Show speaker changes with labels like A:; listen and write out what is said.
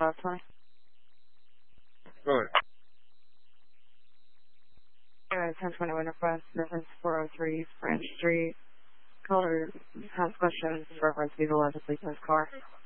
A: talk to me?
B: Go ahead.
A: 1020 Winterfest, reference 403 East Branch Street. Caller has questions in reference to the allegedly his car.